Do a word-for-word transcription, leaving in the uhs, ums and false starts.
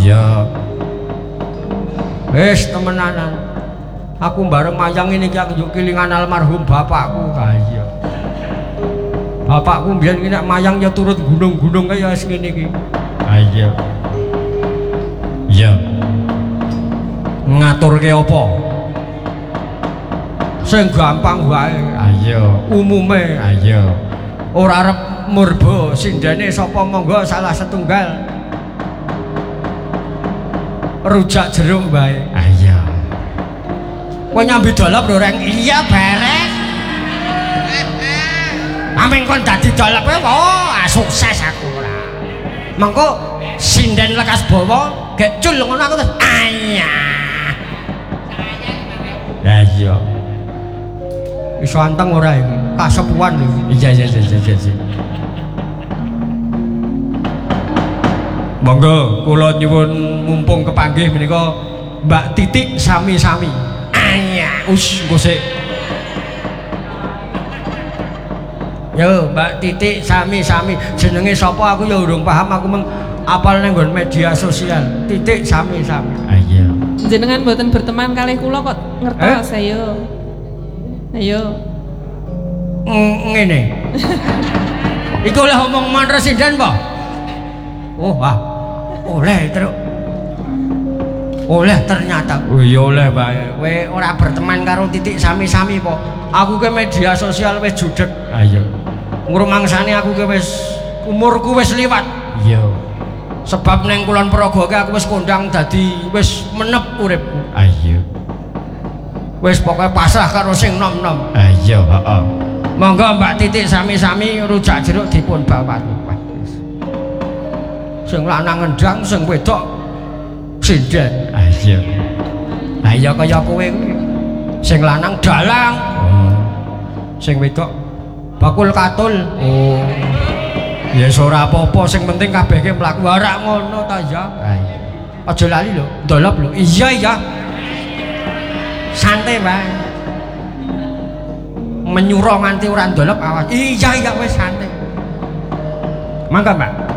iya wis temenanan aku bareng mayang ini iki aku kelingan almarhum bapakku kaya bapakku mbiyen iki nek mayang ya turut gunung-gunung kaya wis ngene iki iya iya ngaturke apa sing gampang wae ayo umume ayo ora arep murba sindene sapa monggo salah setunggal rujak jeruk wae ayo kowe nyambi dolop lho reng iya beres ameng kon dadi dolope oh sukses aku ora mengko sinden lekas bawa gek cul ngono aku terus ayah ya iya iso anteng ora iki kasepuan iki iya iya iya iya monggo kula nyuwun mumpung kepanggih menika Mbak Titik sami-sami ayah us gosek yo Mbak Titik sami-sami jenenge sapa aku ya urung paham aku meng apal nang nggon media sosial Titik sami-sami ayo jenengan mboten berteman kalih kula kok ngertos eh? ayo ayo ngene iku oleh omong man residen po oh wah oleh terus oleh ternyata oh iya oleh bae kowe ora berteman karo Titik sami-sami po aku ke media sosial wis judeg ayo ngrumangsane aku ke wis umurku wis liwat iya sebab neng Kulon Progo ke aku wis kondang dadi wis menep uripku ayo wis pokoknya pasrah karo sing nom-nom ayo heeh monggo Mbak Titik sami-sami rujak jeruk dipun bawa sing lanang ngendang sing wedok sinden ayo ayo kaya kowe kuwi sing lanang dalang oh sing wedok bakul katul oh ya ora apa-apa sing penting kabeh ki mlaku ora ngono ta ya aja lali lho dolop lho iya iya santai wae menyuruh nganti ora ndolop awas iya iya wis santai mangga Mbak